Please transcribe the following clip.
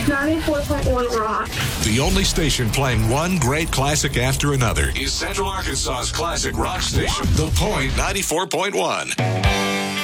94.1 Rock. The only station playing one great classic after another is Central Arkansas's classic rock station, The Point 94.1.